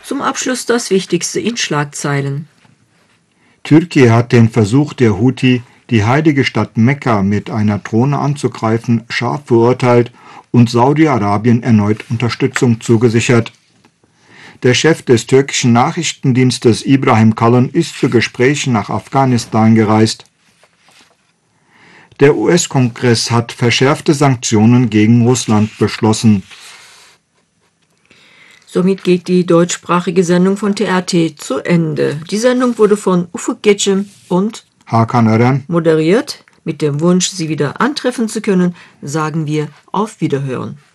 Zum Abschluss das Wichtigste in Schlagzeilen. Türkei hat den Versuch der Houthi, die heilige Stadt Mekka mit einer Drohne anzugreifen, scharf verurteilt und Saudi-Arabien erneut Unterstützung zugesichert. Der Chef des türkischen Nachrichtendienstes Ibrahim Kalın ist zu Gesprächen nach Afghanistan gereist. Der US-Kongress hat verschärfte Sanktionen gegen Russland beschlossen. Somit geht die deutschsprachige Sendung von TRT zu Ende. Die Sendung wurde von Ufuk Geçim und Hakan Eren moderiert. Mit dem Wunsch, Sie wieder antreffen zu können, sagen wir auf Wiederhören.